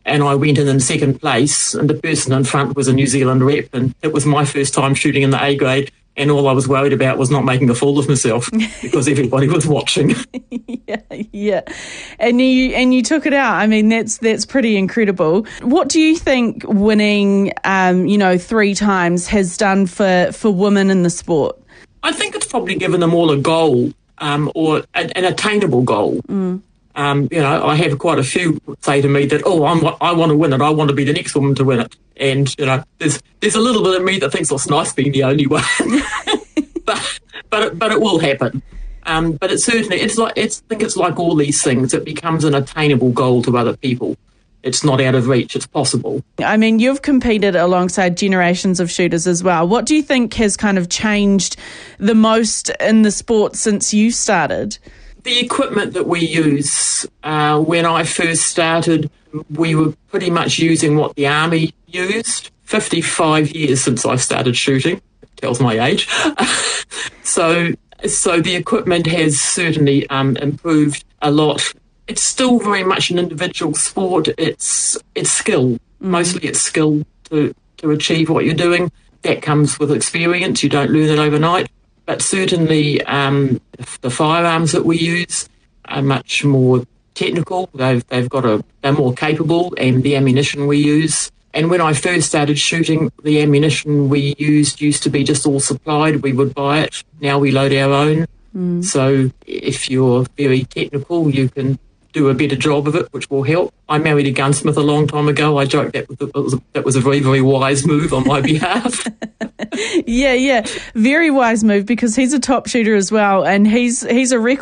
and I went in second place, and the person in front was a New Zealand rep, and it was my first time shooting in the A grade, and all I was worried about was not making a fool of myself because everybody was watching. Yeah. And you took it out. I mean, that's pretty incredible. What do you think winning, 3 times has done for women in the sport? I think it's probably given them all a goal, or an attainable goal. I have quite a few say to me that, I want to win it. I want to be the next woman to win it. And, there's a little bit of me that thinks it's nice being the only one. but it will happen. But it's certainly, I think it's like all these things. It becomes an attainable goal to other people. It's not out of reach. It's possible. I mean, you've competed alongside generations of shooters as well. What do you think has kind of changed the most in the sport since you started? The equipment that we use, when I first started, we were pretty much using what the Army used. 55 years since I started shooting. Tells my age. So the equipment has certainly improved a lot. It's still very much an individual sport. It's skill. Mostly it's skill to achieve what you're doing. That comes with experience. You don't learn it overnight. But certainly the firearms that we use are much more technical. They're more capable, and the ammunition we use. And when I first started shooting, the ammunition we used to be just all supplied. We would buy it. Now we load our own. So if you're very technical, you can do a better job of it, which will help. I married a gunsmith a long time ago. I joked that was a very, very wise move on my behalf. Yeah. Very wise move, because he's a top shooter as well, and he's a record